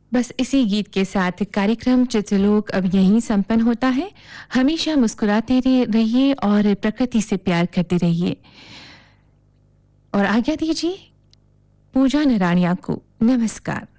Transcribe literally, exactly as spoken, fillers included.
बस इसी गीत के साथ कार्यक्रम चित्रलोक अब यहीं संपन्न होता है। हमेशा मुस्कुराते रहिए और प्रकृति से प्यार करते रहिए और आज्ञा दीजिए पूजा नराणिया को। नमस्कार।